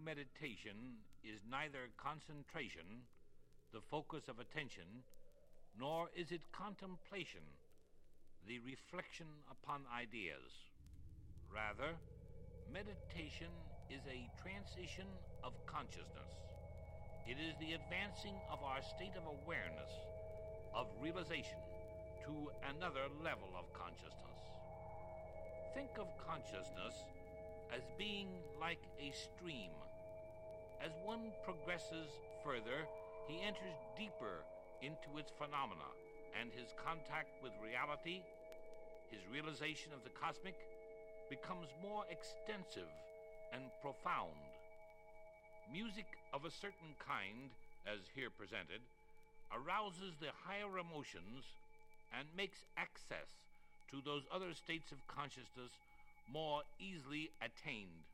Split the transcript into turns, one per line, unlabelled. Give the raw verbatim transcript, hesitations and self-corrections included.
meditation is neither concentration, the focus of attention, nor is it contemplation, the reflection upon ideas. Rather, meditation is a transition of consciousness. It is the advancing of our state of awareness, of realization, to another level of consciousness. Think of consciousness as being like a stream. As one progresses further, he enters deeper into its phenomena, and his contact with reality, his realization of the cosmic, becomes more extensive and profound. Music of a certain kind, as here presented, arouses the higher emotions and makes access to those other states of consciousness more easily attained.